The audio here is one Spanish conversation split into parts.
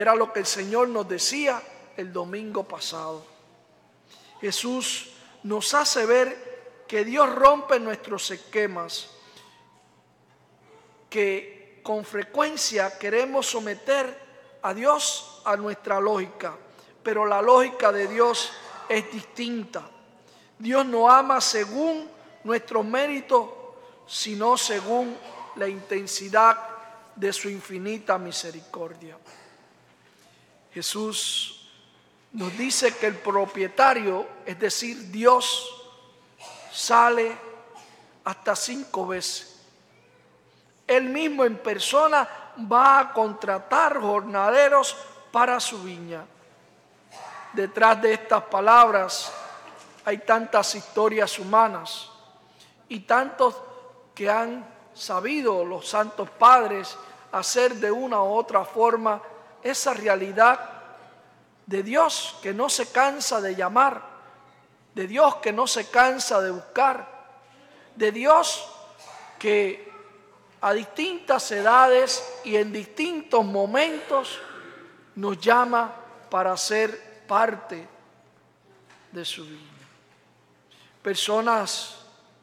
Era lo que el Señor nos decía el domingo pasado. Jesús nos hace ver que Dios rompe nuestros esquemas, que con frecuencia queremos someter a Dios a nuestra lógica, pero la lógica de Dios es distinta. Dios no ama según nuestros méritos, sino según la intensidad de su infinita misericordia. Jesús nos dice que el propietario, es decir, Dios, sale hasta 5 veces. Él mismo en persona va a contratar jornaleros para su viña. Detrás de estas palabras hay tantas historias humanas y tantos que han sabido los santos padres hacer de una u otra forma esa realidad de Dios que no se cansa de llamar, de Dios que no se cansa de buscar, de Dios que a distintas edades y en distintos momentos nos llama para ser parte de su vida. Personas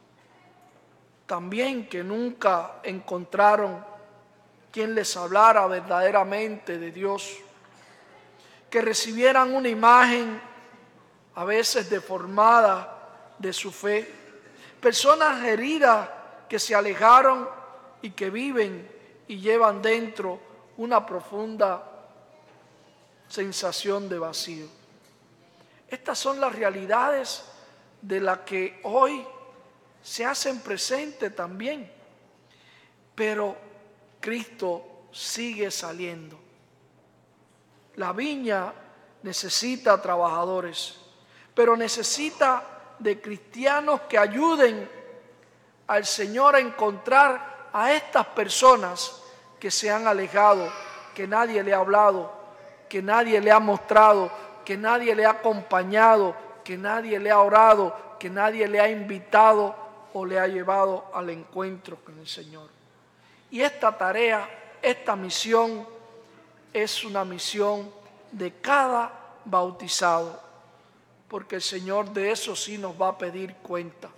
también que nunca encontraron quien les hablara verdaderamente de Dios, que recibieran una imagen a veces deformada de su fe, personas heridas que se alejaron y que viven y llevan dentro una profunda sensación de vacío. Estas son las realidades de las que hoy se hacen presente también, pero Cristo sigue saliendo. La viña necesita trabajadores, pero necesita de cristianos que ayuden al Señor a encontrar a estas personas que se han alejado, que nadie le ha hablado, que nadie le ha mostrado, que nadie le ha acompañado, que nadie le ha orado, que nadie le ha invitado o le ha llevado al encuentro con el Señor. Y esta tarea, esta misión, es una misión de cada bautizado, porque el Señor de eso sí nos va a pedir cuenta.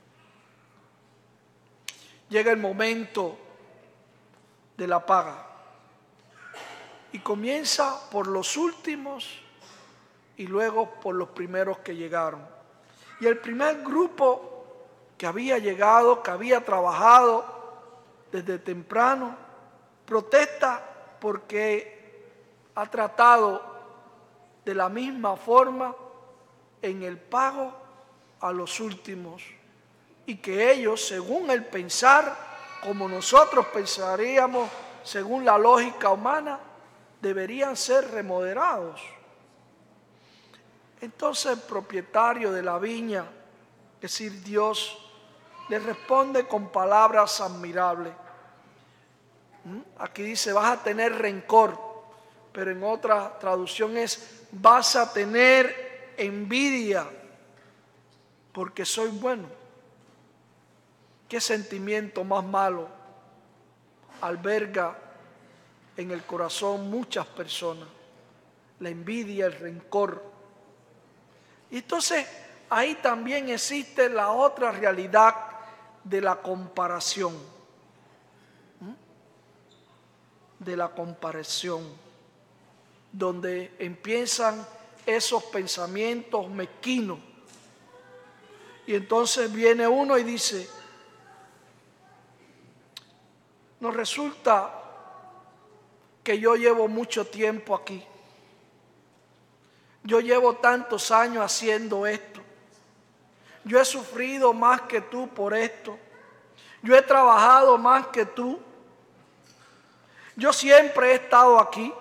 Llega el momento de la paga y comienza por los últimos y luego por los primeros que llegaron. Y el primer grupo que había llegado, que había trabajado desde temprano, protesta porque ha tratado de la misma forma en el pago a los últimos, y que ellos, según el pensar, como nosotros pensaríamos, según la lógica humana, deberían ser remunerados. Entonces el propietario de la viña, es decir, Dios, le responde con palabras admirables. Aquí dice, vas a tener rencor, pero en otra traducción es, vas a tener envidia, porque soy bueno. ¿Qué sentimiento más malo alberga en el corazón muchas personas? La envidia, el rencor. Y entonces ahí también existe la otra realidad de la comparación. De la comparación, donde empiezan esos pensamientos mezquinos. Y entonces viene uno y dice, nos resulta que yo llevo mucho tiempo aquí. Yo llevo tantos años haciendo esto. Yo he sufrido más que tú por esto. Yo he trabajado más que tú. Yo siempre he estado aquí.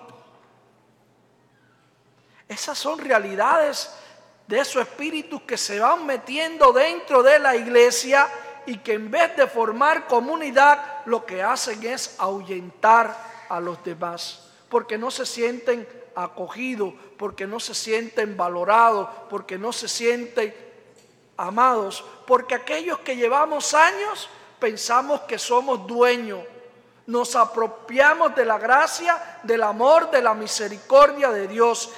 Esas son realidades de esos espíritus que se van metiendo dentro de la iglesia y que en vez de formar comunidad, lo que hacen es ahuyentar a los demás, porque no se sienten acogidos, porque no se sienten valorados, porque no se sienten amados, porque aquellos que llevamos años pensamos que somos dueños. nos apropiamos de la gracia, del amor, de la misericordia de Dios